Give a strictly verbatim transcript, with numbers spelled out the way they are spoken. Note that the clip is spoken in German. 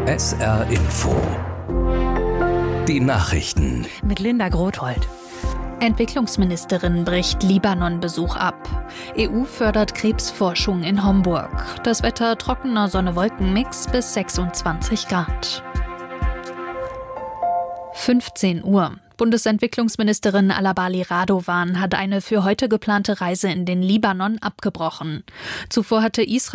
S R Info. Die Nachrichten. Mit Linda Grothold. Entwicklungsministerin bricht Libanon-Besuch ab. E U fördert Krebsforschung in Homburg. Das Wetter trockener Sonne-Wolken-Mix bis sechsundzwanzig Grad. fünfzehn Uhr. Bundesentwicklungsministerin Alabali Radovan hat eine für heute geplante Reise in den Libanon abgebrochen. Zuvor hatte Israel